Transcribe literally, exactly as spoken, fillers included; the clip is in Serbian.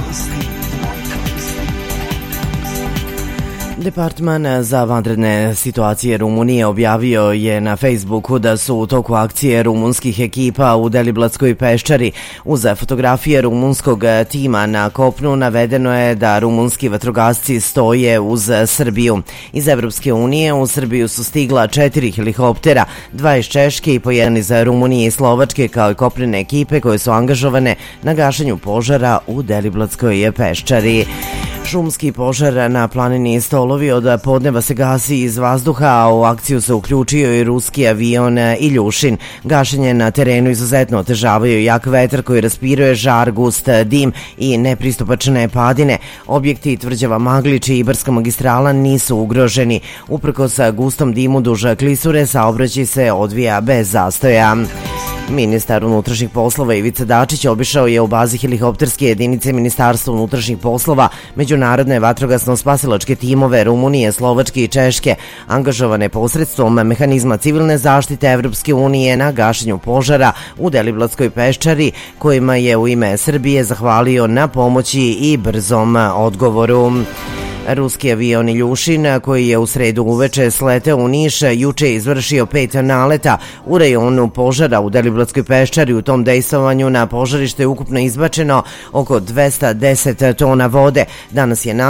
Departman za vanredne situacije Rumunije objavio je na Facebooku da su u toku akcije rumunskih ekipa u Deliblatskoj peščari uz fotografije rumunskog tima na kopnu navedeno je da rumunski vatrogasci stoje uz Srbiju. Iz Evropske unije u Srbiju su stigla četiri helikoptera, dva iz Češke i po jedan iz Rumunije i Slovačke, kao i kopnene ekipe koje su angažovane na gašenju požara u Deliblatskoj peščari. Šumski požar na planini Stolovi od podneva se gasi iz vazduha, a u akciju se uključio i ruski avion Iljušin. Gašenje na terenu izuzetno otežavaju jak vetar koji raspiruje žar, gust dim i nepristupačne padine. Objekti Tvrđava Maglić i Ibarska magistrala nisu ugroženi. Uprkos gustom dimu duž klisure saobraćaj se odvija bez zastoja. Ministar unutrašnjih poslova Ivica Dačić obišao je u bazi helikopterske jedinice Ministarstva unutrašnjih poslova međunarodne vatrogasno-spasilačke timove Rumunije, Slovačke i Češke, angažovane posredstvom mehanizma civilne zaštite Evropske unije na gašenju požara u Deliblatskoj peščari, kojima je u ime Srbije zahvalio na pomoći i brzom odgovoru. Ruski avion Iljušin, koji je u sredu uveče sleteo u Niš, juče je izvršio pet naleta u rajonu požara u Deliblatskoj peščari. U tom dejstvovanju na požarište je ukupno izbačeno oko dvesta deset tona vode. Danas je